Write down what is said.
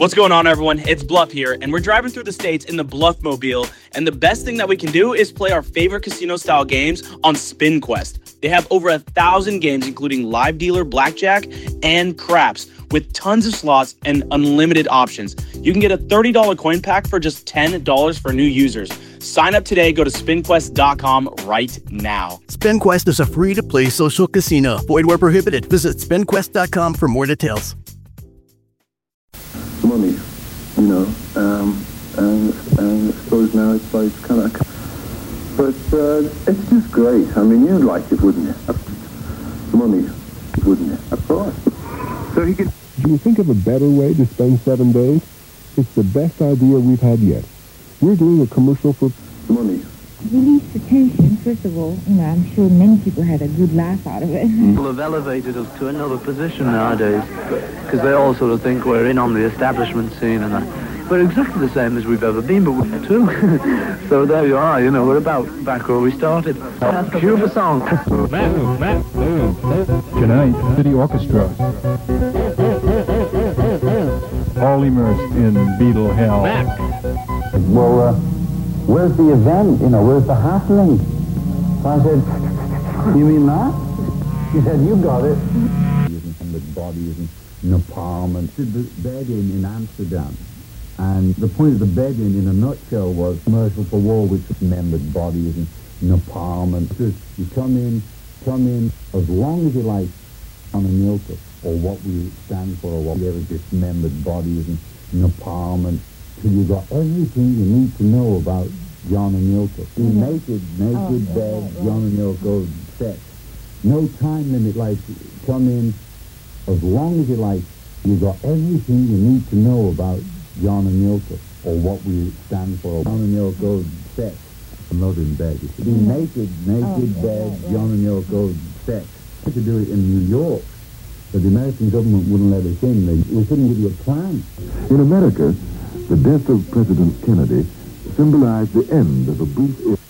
What's going on, everyone? It's Bluff here, and we're driving through the states in the Bluffmobile, and the best thing that we can do is play our favorite casino-style games on SpinQuest. They have over 1,000 games, including live dealer blackjack and craps, with tons of slots and unlimited options. You can get a $30 coin pack for just $10 for new users. Sign up today. Go to spinquest.com right now. SpinQuest is a free-to-play social casino. Void where prohibited. Visit spinquest.com for more details. Money, you know, and I suppose now it's like kind of, but it's just great. I mean, you'd like it, wouldn't you? Money, wouldn't you? Of course. So he could. Do you think of a better way to spend 7 days? It's the best idea we've had yet. We're doing a commercial for money. Release the tension, first of all. You know, I'm sure many people had a good laugh out of it. People have elevated us to another position nowadays because they all sort of think we're in on the establishment scene and that. We're exactly the same as we've ever been, but we're too. So there you are, you know, we're about back where we started. Cue the song. Tonight, City Orchestra. All immersed in Beatle hell. Well, where's the event? You know, where's the happening? So I said, you mean that? He said, you got it. And the bodies and napalm and the bed-in in Amsterdam. And the point of the bed-in a nutshell was commercial for war, which remembered bodies and napalm. And just, you come in as long as you like on a Milka, or what we stand for, or what we ever dismembered bodies and napalm, and till you got everything you need to know about John and Yoko. Naked bed, John and Yoko, sex. No time limit, like, come in as long as you like. You got everything you need to know about John and Yoko, or what we stand for. John and Yoko, sex. Not in bed. You should be naked bed, John and Yoko, sex. We could do it in New York, but the American government wouldn't let us in. We couldn't give you a plan. In America, the death of President Kennedy symbolized the end of a brief era.